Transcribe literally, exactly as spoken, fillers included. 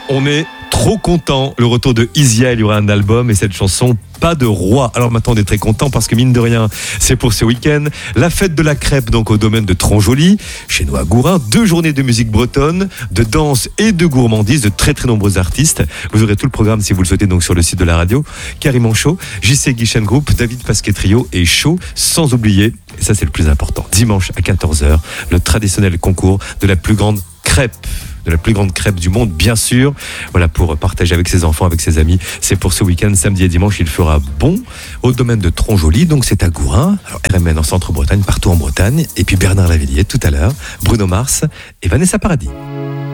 On est trop content. Le retour de Isia, il y aura un album et cette chanson Pas de roi. Alors maintenant on est très content parce que mine de rien, c'est pour ce week-end. La fête de la crêpe donc au domaine de Tronjoli, chez nous à Gourin. Deux journées de musique bretonne, de danse et de gourmandise, de très très nombreux artistes. Vous aurez tout le programme si vous le souhaitez donc sur le site de la radio. Carrément chaud. J C Guichen Group, David Pasquet Trio et chaud. Sans oublier, et ça c'est le plus important, dimanche à quatorze heures, le traditionnel concours de la plus grande crêpe. de la plus grande crêpe du monde, bien sûr. Voilà, pour partager avec ses enfants, avec ses amis. C'est pour ce week-end, samedi et dimanche, il fera bon au domaine de Tronjoli. Donc c'est à Gourin. Alors R M N en Centre-Bretagne, partout en Bretagne. Et puis Bernard Lavilliers tout à l'heure, Bruno Mars et Vanessa Paradis.